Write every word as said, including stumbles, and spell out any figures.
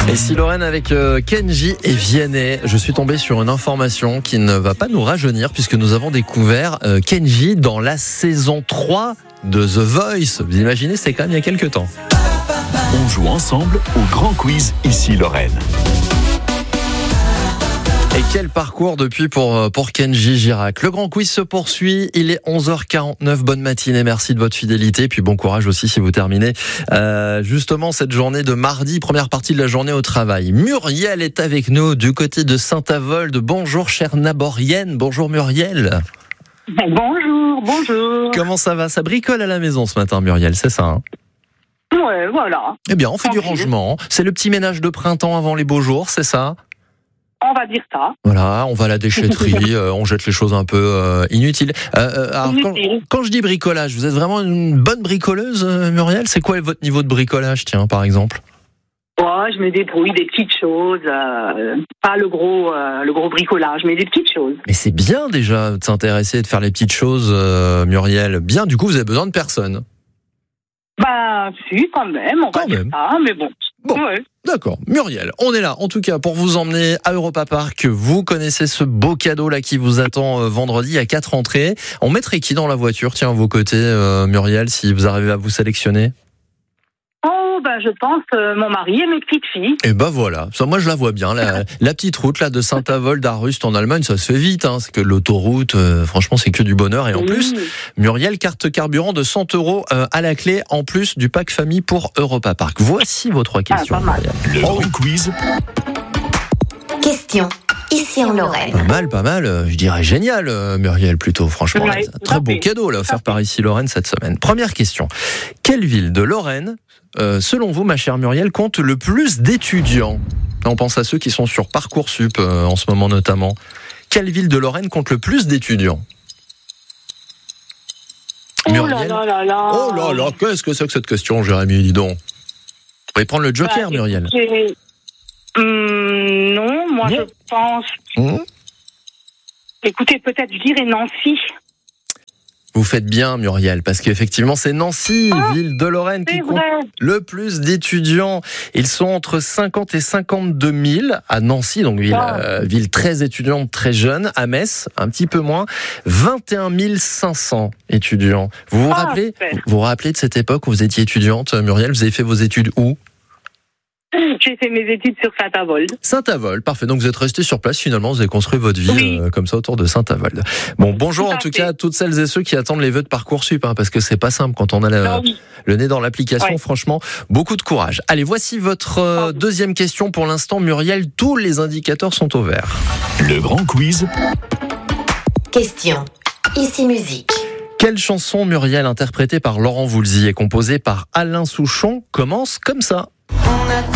Et si Lorraine avec euh, Kenji et Vianney, je suis tombé sur une information qui ne va pas nous rajeunir puisque nous avons découvert euh, Kenji dans la saison trois de The Voice. Vous imaginez, c'est quand même il y a quelques temps. On joue ensemble au grand quiz Ici Lorraine. Et quel parcours depuis pour, pour Kenji Girac. Le grand quiz se poursuit, il est onze heures quarante-neuf, bonne matinée, merci de votre fidélité, puis bon courage aussi si vous terminez euh, justement cette journée de mardi, première partie de la journée au travail. Muriel est avec nous du côté de Saint-Avold. Bonjour chère Naborienne, bonjour Muriel. Bonjour, bonjour. Comment ça va? Ça bricole à la maison ce matin Muriel, c'est ça hein? Ouais, voilà. Eh bien on fait Tranquille. du rangement, c'est le petit ménage de printemps avant les beaux jours, c'est ça? On va dire ça. Voilà, on va à la déchetterie, euh, on jette les choses un peu euh, inutiles. Euh, euh, alors, quand, quand je dis bricolage, vous êtes vraiment une bonne bricoleuse, euh, Muriel? C'est quoi votre niveau de bricolage, tiens, par exemple? Ouais, je me débrouille des petites choses, euh, pas le gros, euh, le gros bricolage, mais des petites choses. Mais c'est bien déjà de s'intéresser, de faire les petites choses, euh, Muriel. Bien, du coup, vous avez besoin de personne. Bah, si, quand même, on Quand va dire même. ça, mais bon. Bon. Ouais. D'accord, Muriel, on est là en tout cas pour vous emmener à Europa Park. Vous connaissez ce beau cadeau là qui vous attend euh, vendredi, il y a quatre entrées. On mettrait qui dans la voiture, tiens, à vos côtés, euh, Muriel, si vous arrivez à vous sélectionner? Oh, ben, je pense euh, mon mari et mes petites filles. Et ben voilà, ça, moi je la vois bien, la, la petite route là de Saint-Avold à Rust en Allemagne, ça se fait vite, hein. C'est que l'autoroute, euh, franchement c'est que du bonheur. Et en Oui. plus, Muriel, carte carburant de cent euros euh, à la clé, en plus du pack famille pour Europa Park. Voici vos trois questions. pas mal. Muriel. Le grand quiz Question, ici en Lorraine. Pas mal, pas mal, euh, je dirais génial euh, Muriel plutôt, franchement. Ouais, C'est un très beau parfait. cadeau là, offert par Ici Lorraine cette semaine. Première question, quelle ville de Lorraine, euh, selon vous ma chère Muriel, compte le plus d'étudiants? Là, on pense à ceux qui sont sur Parcoursup euh, en ce moment notamment. Quelle ville de Lorraine compte le plus d'étudiants? Oh Muriel. là là là là. Oh là là, qu'est-ce que c'est que cette question, Jérémy, dis donc. Vous pouvez prendre le joker, Bah, Muriel. écoutez, hum, non, moi Non. je pense. Hum Écoutez, peut-être je dirais Nancy. Vous faites bien, Muriel, parce qu'effectivement, c'est Nancy, Ah, ville de Lorraine, qui C'est compte vrai. le plus d'étudiants. Ils sont entre cinquante et cinquante-deux mille à Nancy, donc ville, Ah. euh, ville très étudiante, très jeune. À Metz, un petit peu moins, vingt et un mille cinq cents étudiants. Vous vous Ah, rappelez, super. vous vous rappelez de cette époque où vous étiez étudiante, Muriel? Vous avez fait vos études où? J'ai fait mes études sur Saint-Avold. Saint-Avold, parfait. Donc vous êtes resté sur place, finalement, vous avez construit votre vie Oui. euh, comme ça autour de Saint-Avold. Bon, bonjour Tout à en tout fait. cas à toutes celles et ceux qui attendent les vœux de Parcoursup, hein, parce que c'est pas simple quand on a le, Ah oui. le nez dans l'application. Ouais. Franchement, beaucoup de courage. Allez, voici votre euh, Ah. deuxième question. Pour l'instant, Muriel, tous les indicateurs sont au vert. Le grand quiz Question, ici musique. Quelle chanson, Muriel, interprétée par Laurent Voulzy et composée par Alain Souchon, commence comme ça?